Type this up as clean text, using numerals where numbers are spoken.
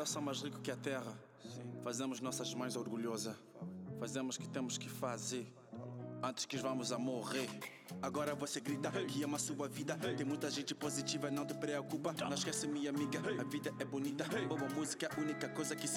coração mais rico que a terra. Fazemos nossas mães orgulhosas. Fazemos o que temos que fazer antes que vamos a morrer. Agora você grita que ama a sua vida. Tem muita gente positiva, não te preocupa. Não esquece, minha amiga, a vida é bonita. Boa música é a única coisa que se